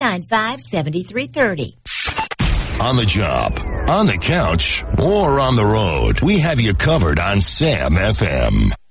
495-7330. On the job, on the couch, or on the road, we have you covered on Sam FM.